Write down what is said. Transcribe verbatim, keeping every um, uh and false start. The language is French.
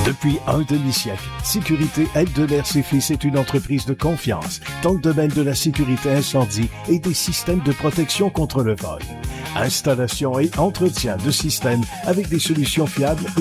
Depuis un demi-siècle, Sécurité Aide de l'air ses fils est une entreprise de confiance dans le domaine de la sécurité incendie et des systèmes de protection contre le vol. Installation et entretien de systèmes avec des solutions fiables et